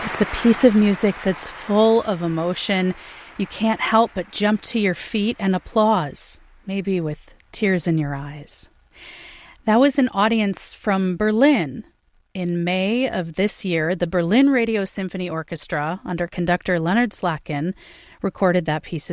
It's a piece of music that's full of emotion. You can't help but jump to your feet and applause, maybe with tears in your eyes. That was an audience from Berlin. In May of this year, the Berlin Radio Symphony Orchestra, under conductor Leonard Slatkin, recorded that piece of